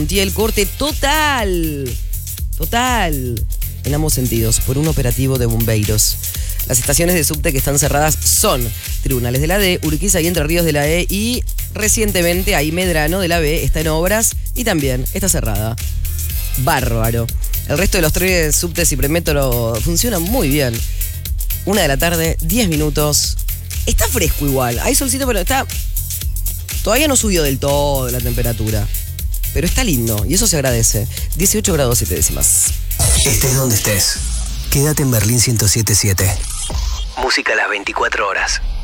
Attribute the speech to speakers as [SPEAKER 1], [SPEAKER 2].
[SPEAKER 1] El corte total en ambos sentidos por un operativo de bomberos. Las estaciones de subte que están cerradas son Tribunales de la D, Urquiza y Entre Ríos de la E, y recientemente ahí Medrano de la B está en obras y también está cerrada. Bárbaro. El resto de los trenes, subtes y premetro funcionan muy bien. 1 de la tarde, 10 minutos. Está fresco igual, hay solcito, pero todavía no subió del todo la temperatura. Pero está lindo y eso se agradece. 18 grados 7 décimas.
[SPEAKER 2] Estés donde estés, quédate en Berlín 107.7. Música a las 24 horas.